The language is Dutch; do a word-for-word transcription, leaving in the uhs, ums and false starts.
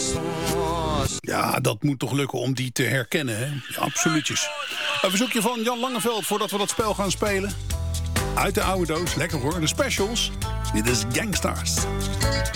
Ja, dat moet toch lukken om die te herkennen, hè? Ja, absoluutjes. Een verzoekje van Jan Langeveld voordat we dat spel gaan spelen. Uit de oude doos, lekker hoor. De specials. Dit is Gangstars.